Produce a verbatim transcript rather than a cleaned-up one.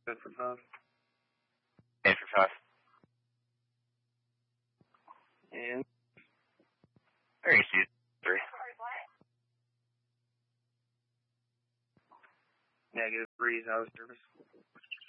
Good for five. Eight for five. And Very cute. Three. negative three is out of service.